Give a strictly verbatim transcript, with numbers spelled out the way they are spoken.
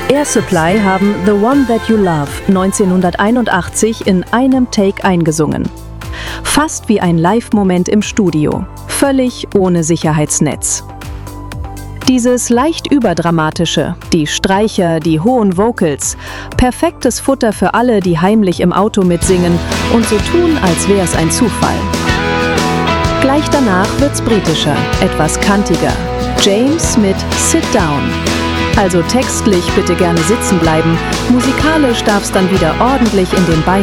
Air Supply haben The One That You Love neunzehnhunderteinundachtzig in einem Take eingesungen. Fast wie ein Live-Moment im Studio, völlig ohne Sicherheitsnetz. Dieses leicht überdramatische, die Streicher, die hohen Vocals, perfektes Futter für alle, die heimlich im Auto mitsingen und so tun, als wäre es ein Zufall. Gleich danach wird's britischer, etwas kantiger. James mit Sit Down. Also textlich bitte gerne sitzen bleiben, musikalisch darf's dann wieder ordentlich in den Beinen